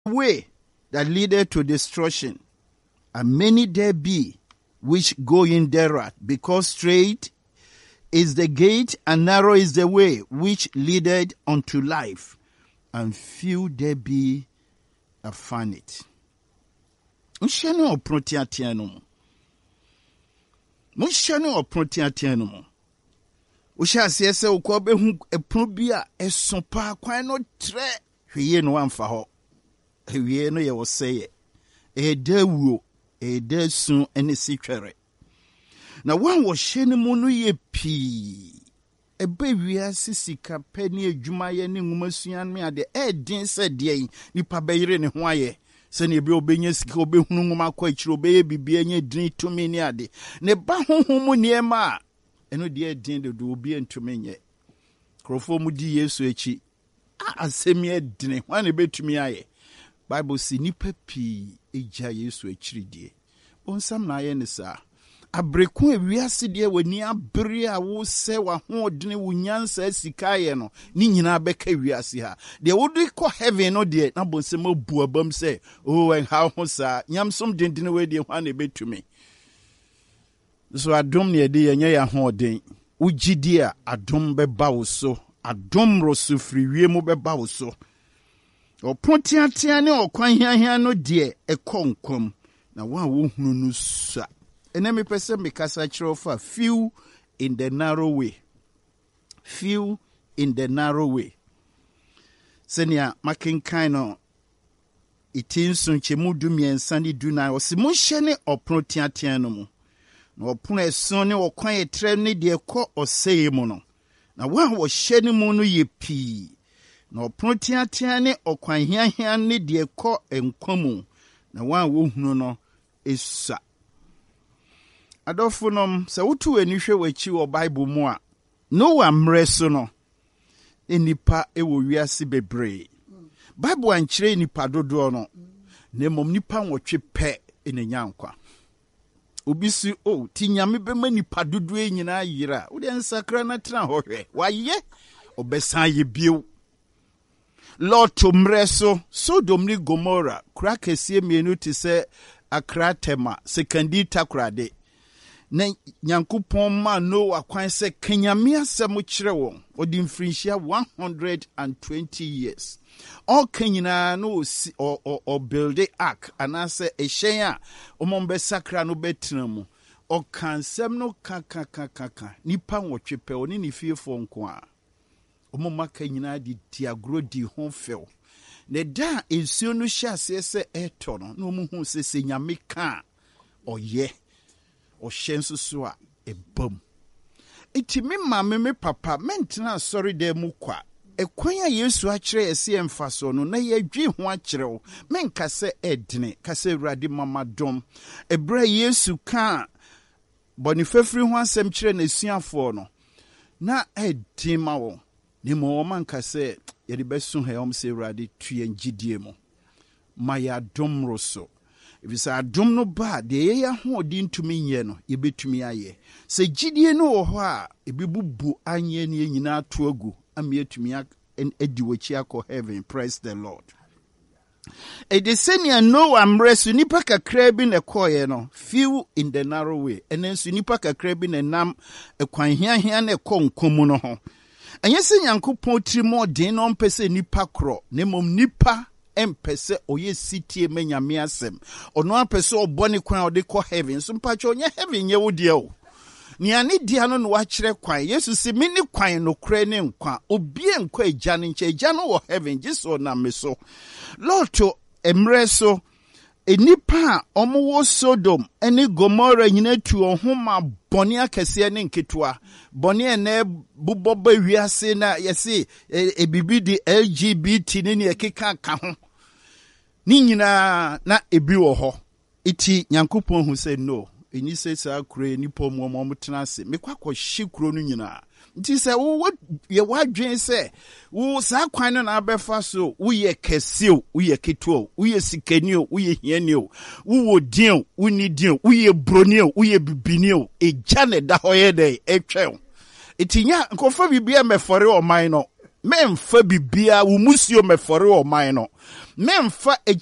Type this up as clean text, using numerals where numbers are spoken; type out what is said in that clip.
way that leadeth to destruction, and many there be which go in thereat, because straight is the gate, and narrow is the way which leadeth unto life, and few there be that find it. Mushano protiatianum. Mushano protiatianum. Usha siese ukobe eprobia esopa kwan no tre hwie no amfa ho. Hwie no ye wo seye. Edawuo, edasun ene sitwere. Na wan wo hye ne mu no ye pii. Ebe wiase sika pani adwuma ye ne ngumasua me ade edin se de nipa beyire ne ho aye. Se ne ebe obenya sika obehunu nguma kwa akire obeye bibia nya din tumi ne ade. Ne ba honhom niema eno de din de obi entumi nye. Krofo mu di Yesu echi. Asemi edine wan ne betumi aye. Bible si nipa pii eja Yesu echiri die. Onsam na aye ne sa. Abreku ewiase de wani abere a wo se wa ho odene wo nyansa sika ye no ni nyina beka wiase ha de wo de ko heaven no de na bonsem abu abam se oh en ha ho sa nyamsom dendene we de hwa na betumi so adom ne de yenye ya ho den ugidi a adom beba wo so adom roso friwie mu beba wo so opontiatia ne okwan hiahia no de ekonkom na wa wo hunu no sa. Enemy person because I for few in the narrow way. Few in the narrow way. Senya making kind of itin sun chemudu mi ensani duna osimushene oprontiatiano mu. Na opuna esone okwan etre ne de ko oseye mu no. Na wan wo hyene mu no ye pii. Na oprontiatiane okwan hiahia ne de ko enkwamu. Na wan wo hunu no esa. Adofunom se wotu enihwe wachi wo Bible mu a Noah mreso no enipa ewo wiase bebre. Bible ankyere nipa dodo no na mom nipa nwotwe pe enenyankwa. Obi si tinyame bema nipa dodo enyina yira. Wo de nsakra na tena hohwe. Waye obesan ye bio. Lot mreso Sodom ni Gomorrah kura kese mienu ti se Akratema sekandi takrade. Na Nyankopon ma Noah kwan se kenyame asem kire won odi mfrinhia 120 years. All kenyina no o build the ark anase ehyen a omombe sakra no betina mu. O kansem no kaka nipa nwotwepe oni ni fiefo nko a. Omoma kenyina di diagro di honfew. Ne da ensuo no hye ase se eto no na omuhu se nyame ka oye. O shensu so ebam. Iti me mama me papa mentina sorry de mu kwa. Ekwan ya Yesu akire ese emfaso no na ye dwi ho akire wo. Menka se edine, ka se Awurade mama dom. Ebra Yesu ka bonifefri ho asem kire na suafo no. Na edin ma wo. Ni mo manka se ye de besu he om se Awurade tuye ngidie mu. Maya dom roso. If it's a drum no bad, the air ho dintumi nye no, ye betumi aye. Se gidie no wo ho a, ebibubu anye ne nyina to agu, amietumi en ediwachi akọ heaven. Praise the Lord. E de senia Noah mresu nipa kakra bi na koye no, few in the narrow way. Enensu nipa kakra bi na nam ekwan hiahia na konkomu no ho. Anye se Nyankopon trimo den no mpese nipa kro, ne mom nipa empese oye sitie menyame asem ono apese obone kwan ode ko heaven so mpacho onye heaven ye wodie o ni ani dia no wa kire kwan Yesu se mini kwan no kre ne nkwa obie nkwa agya ne nche agya no wo heaven jiso na meso loto emreso enipa omo Sodom eni Gomorrah nyina tu ohoma bone akese ne nketwa bone na buboba wiase na yesi ebibi di LGBT ne ekeka ka ho ni nyina na ebi wo ho iti Nyankopon hu say no eni se sa kure nipa mo tena se mekwa hye kuro no nyina nti se wo ye wadwen se wo sa kwan no na abefa so wo ye keseo wo ye keto wo ye sikanio wo ye hianio wo wodin wo ni din wo ye bronio wo ye bibinio eja ne da hoye de etwe itinya nkofa bibia mefore o man no memfa bibia wo musio mefore o man no memfa